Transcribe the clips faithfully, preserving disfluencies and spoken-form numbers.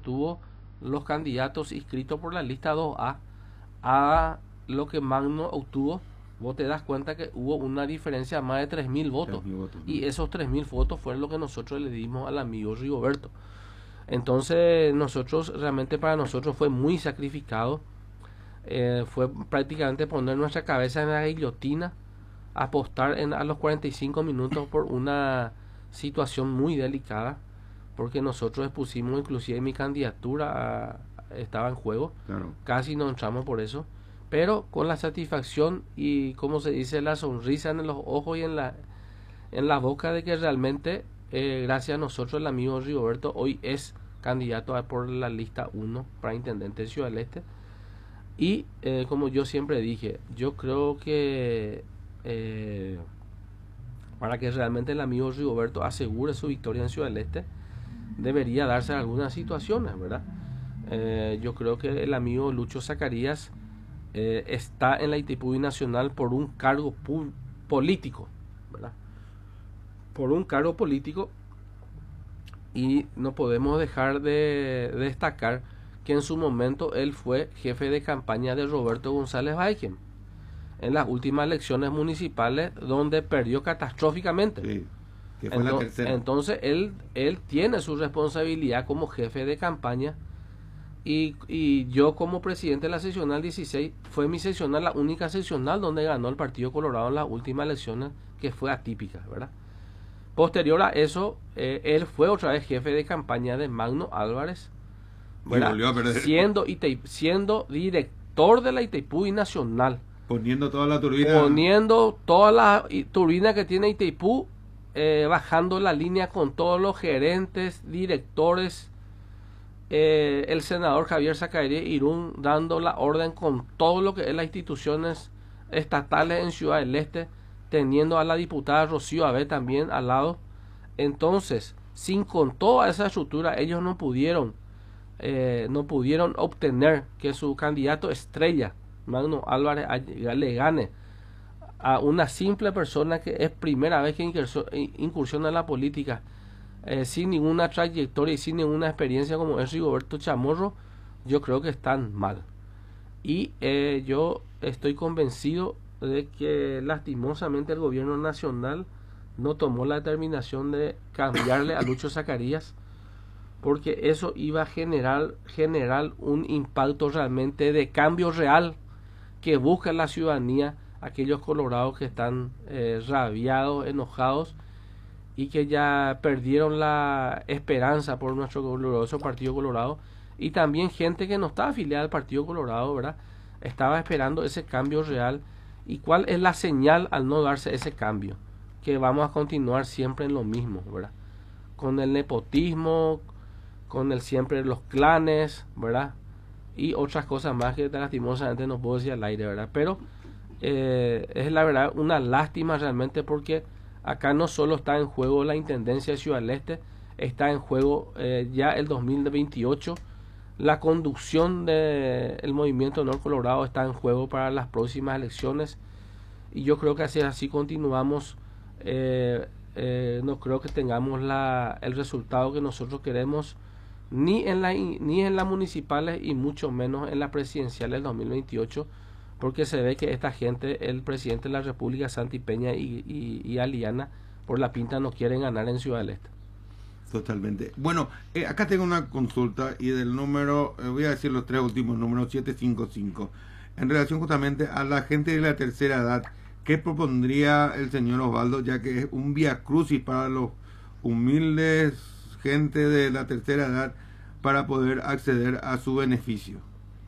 tuvo los candidatos inscritos por la lista dos A a lo que Magno obtuvo, vos te das cuenta que hubo una diferencia de más de tres mil votos. tres mil votos. Y esos tres mil votos fueron lo que nosotros le dimos al amigo Rigoberto. Entonces, nosotros, realmente para nosotros fue muy sacrificado. Eh, fue prácticamente poner nuestra cabeza en la guillotina, apostar en, a los cuarenta y cinco minutos por una situación muy delicada, porque nosotros expusimos, inclusive mi candidatura a, estaba en juego, Claro. casi no entramos por eso, pero con la satisfacción y, como se dice, la sonrisa en los ojos y en la, en la boca de que realmente, eh, gracias a nosotros, el amigo Rigoberto hoy es candidato a, por la lista uno para intendente de Ciudad del Este. Y eh, como yo siempre dije, yo creo que eh, para que realmente el amigo Rigoberto asegure su victoria en Ciudad del Este, debería darse algunas situaciones, ¿verdad? Eh, yo creo que el amigo Lucho Zacarías eh, está en la Itaipú Binacional por un cargo político, ¿verdad? Por un cargo político, y no podemos dejar de, de destacar que en su momento él fue jefe de campaña de Roberto González Baigem en las últimas elecciones municipales, donde perdió catastróficamente. Sí, que fue Entonces, la tercera. entonces él, él tiene su responsabilidad como jefe de campaña, y, y yo como presidente de la seccional dieciséis, fue mi seccional la única seccional donde ganó el Partido Colorado en las últimas elecciones, que fue atípica, ¿verdad? Posterior a eso, eh, él fue otra vez jefe de campaña de Magno Álvarez, ¿verdad? Y volvió a perder. Siendo, Itaip- siendo director de la Itaipú Nacional, Poniendo toda la turbina. poniendo toda la i- turbina que tiene Itaipú, eh, bajando la línea con todos los gerentes, directores, eh, el senador Javier Zacarías Irún dando la orden con todo lo que es las instituciones estatales en Ciudad del Este, teniendo a la diputada Rocío Avé también al lado. Entonces, sin con toda esa estructura, ellos no pudieron eh, no pudieron obtener que su candidato estrella, Magno Álvarez, a- le gane a una simple persona que es primera vez que incurso- incursiona en la política, eh, sin ninguna trayectoria y sin ninguna experiencia, como es Rigoberto Chamorro. Yo creo que están mal. Y eh, yo estoy convencido de que lastimosamente el gobierno nacional no tomó la determinación de cambiarle a Lucho Zacarías, porque eso iba a generar, generar un impacto realmente de cambio real que busca la ciudadanía, aquellos colorados que están eh, rabiados, enojados, y que ya perdieron la esperanza por nuestro glorioso Partido Colorado, y también gente que no está afiliada al Partido Colorado, ¿verdad? Estaba esperando ese cambio real. ¿Y cuál es la señal al no darse ese cambio? Que vamos a continuar siempre en lo mismo, ¿verdad? Con el nepotismo, con el siempre los clanes, ¿verdad? Y otras cosas más que lastimosamente no puedo decir al aire, ¿verdad? Pero eh, es la verdad una lástima realmente, porque acá no solo está en juego la Intendencia de Ciudad del Este, está en juego eh, ya el dos mil veintiocho, la conducción del movimiento Nor Colorado está en juego para las próximas elecciones, y yo creo que así, así continuamos, eh, eh, no creo que tengamos la, el resultado que nosotros queremos, ni en la ni en las municipales y mucho menos en las presidenciales del dos mil veintiocho, porque se ve que esta gente, el presidente de la República, Santi Peña y, y, y Aliana, por la pinta no quieren ganar en Ciudad del Este. Totalmente. Bueno, eh, acá tengo una consulta y del número, eh, voy a decir los tres últimos números, siete cinco cinco. En relación justamente a la gente de la tercera edad, ¿qué propondría el señor Osvaldo, ya que es un vía crucis para los humildes gente de la tercera edad para poder acceder a su beneficio?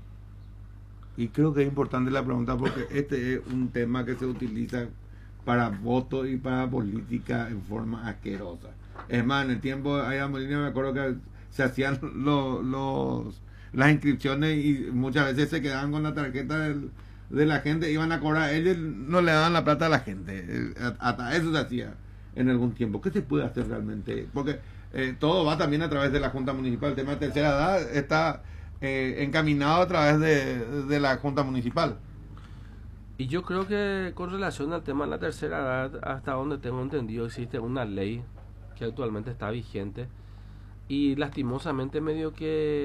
Y creo que es importante la pregunta, porque este es un tema que se utiliza para votos y para política en forma asquerosa. Es más, en el tiempo allá en Molina me acuerdo que se hacían los, los las inscripciones y muchas veces se quedaban con la tarjeta del, de la gente, iban a cobrar, ellos no le daban la plata a la gente. Hasta eso se hacía en algún tiempo. ¿Qué se puede hacer realmente? Porque eh, todo va también a través de la Junta Municipal. El tema de tercera edad está eh, encaminado a través de, de la Junta Municipal. Y yo creo que con relación al tema de la tercera edad, hasta donde tengo entendido, existe una ley que actualmente está vigente, y lastimosamente medio que